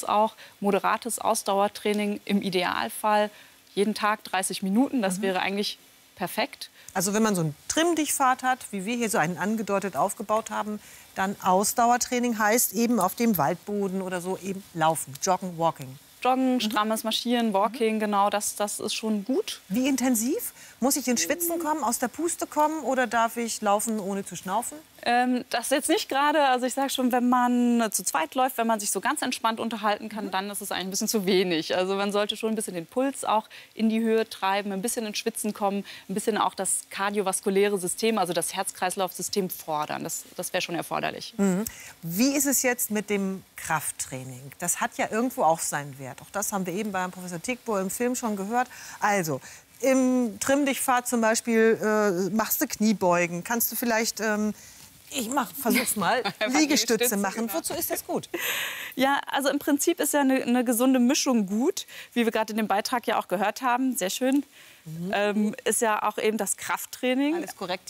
es auch. Moderates Ausdauertraining im Idealfall jeden Tag 30 Minuten. Das wäre eigentlich perfekt. Also wenn man so einen Trimm-Dich-Pfad hat, wie wir hier so einen angedeutet aufgebaut haben, dann Ausdauertraining heißt eben auf dem Waldboden oder so eben laufen, joggen, walking. Joggen, strammes Marschieren, Walking, genau, das ist schon gut. Wie intensiv? Muss ich ins Schwitzen kommen, aus der Puste kommen oder darf ich laufen, ohne zu schnaufen? Das jetzt nicht gerade. Also ich sage schon, wenn man zu zweit läuft, wenn man sich so ganz entspannt unterhalten kann, dann ist es eigentlich ein bisschen zu wenig. Also man sollte schon ein bisschen den Puls auch in die Höhe treiben, ein bisschen ins Schwitzen kommen, ein bisschen auch das kardiovaskuläre System, also das Herz-Kreislauf-System fordern. Das wäre schon erforderlich. Wie ist es jetzt mit dem Krafttraining? Das hat ja irgendwo auch seinen Wert. Auch das haben wir eben beim Professor Tickbohr im Film schon gehört. Also, im Trimm-Dich-Pfad zum Beispiel machst du Kniebeugen. Kannst du vielleicht, versuch's mal, Liegestütze machen. Genau. Wozu ist das gut? Ja, also im Prinzip ist ja eine gesunde Mischung gut, wie wir gerade in dem Beitrag ja auch gehört haben. Sehr schön. Ist ja auch eben das Krafttraining. Alles korrekt